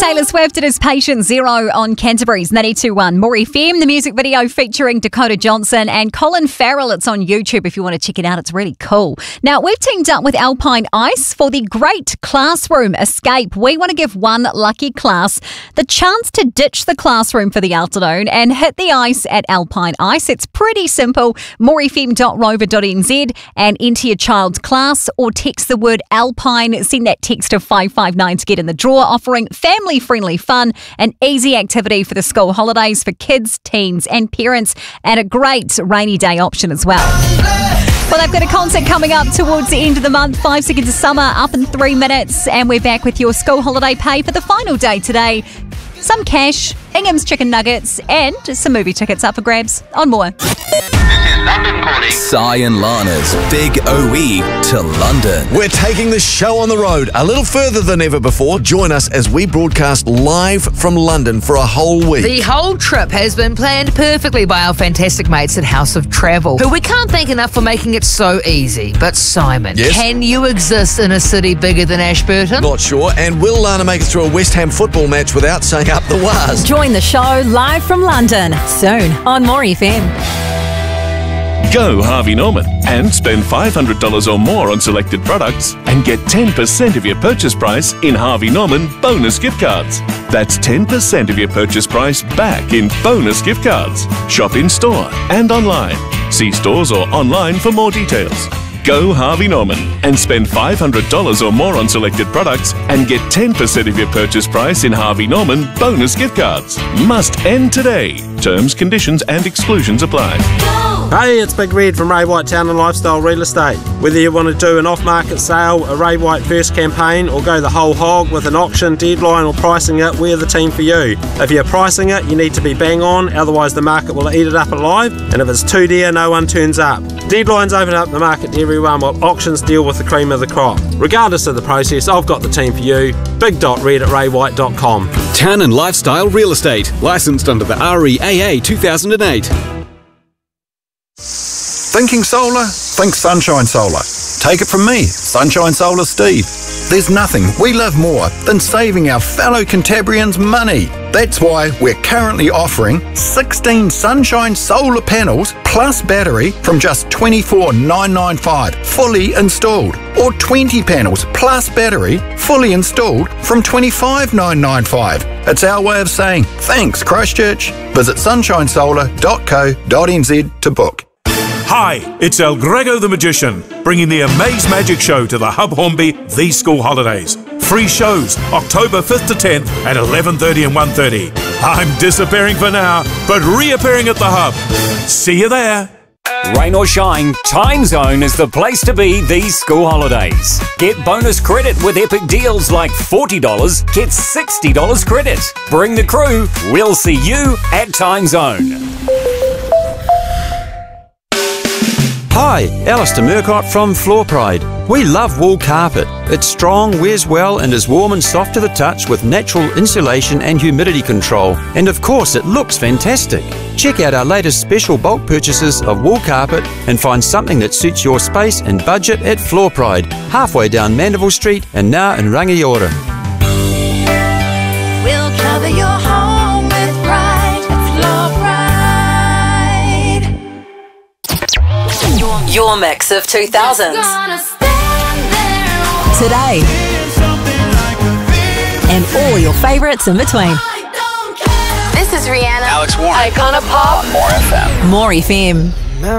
Taylor Swift. It is Patient Zero on Canterbury's 92.1 More FM. The music video featuring Dakota Johnson and Colin Farrell. It's on YouTube if you want to check it out. It's really cool. Now, we've teamed up with Alpine Ice for the Great Classroom Escape. We want to give one lucky class the chance to ditch the classroom for the afternoon and hit the ice at Alpine Ice. It's pretty simple. morefm.rover.nz and enter your child's class or text the word Alpine. Send that text to 559 to get in the draw, offering family-friendly fun, an easy activity for the school holidays for kids, teens and parents, and a great rainy day option as well. Well, they've got a concert coming up towards the end of the month, 5 Seconds of Summer, up in 3 minutes, and we're back with your school holiday pay for the final day today. Some cash, Ingham's Chicken Nuggets, and some movie tickets up for grabs. On More. London calling. Si and Lana's Big OE to London. We're taking the show on the road a little further than ever before. Join us as we broadcast live from London for a whole week. The whole trip has been planned perfectly by our fantastic mates at House of Travel, who we can't thank enough for making it so easy. But Simon, yes? Can you exist in a city bigger than Ashburton? Not sure. And will Lana make it through a West Ham football match without saying up the waz? Join the show live from London soon on More FM. Go Harvey Norman and spend $500 or more on selected products and get 10% of your purchase price in Harvey Norman bonus gift cards. That's 10% of your purchase price back in bonus gift cards. Shop in store and online. See stores or online for more details. Go Harvey Norman and spend $500 or more on selected products and get 10% of your purchase price in Harvey Norman bonus gift cards. Must end today. Terms, conditions and exclusions apply. Hey, it's Big Red from Ray White Town and Lifestyle Real Estate. Whether you want to do an off-market sale, a Ray White first campaign, or go the whole hog with an auction, deadline or pricing it, we're the team for you. If you're pricing it, you need to be bang on, otherwise the market will eat it up alive, and if it's too dear, no one turns up. Deadlines open up the market to everyone, while auctions deal with the cream of the crop. Regardless of the process, I've got the team for you. big.red@raywhite.com. Town and Lifestyle Real Estate, licensed under the REAA 2008. Thinking solar? Think Sunshine Solar. Take it from me, Sunshine Solar Steve. There's nothing we love more than saving our fellow Cantabrians money. That's why we're currently offering 16 Sunshine Solar panels plus battery from just $24,995 fully installed, or 20 panels plus battery fully installed from $25,995. It's our way of saying thanks, Christchurch. Visit sunshinesolar.co.nz to book. Hi, it's El Grego the Magician, bringing the Amaze Magic Show to the Hub Hornby these school holidays. Free shows, October 5th to 10th at 11:30 and 1:30. I'm disappearing for now, but reappearing at the Hub. See you there. Rain or shine, Time Zone is the place to be these school holidays. Get bonus credit with epic deals like $40, get $60 credit. Bring the crew, we'll see you at Time Zone. Hi, Alistair Murcott from Floor Pride. We love wool carpet. It's strong, wears well and is warm and soft to the touch with natural insulation and humidity control. And of course, it looks fantastic. Check out our latest special bulk purchases of wool carpet and find something that suits your space and budget at Floor Pride, halfway down Mandeville Street and now in Rangiora. We'll cover your home with pride at Floor Pride. Your mix of 2000s. Today. And all your favourites in between. This is Rihanna. Alex Warren. Icona Pop. More FM. More FM.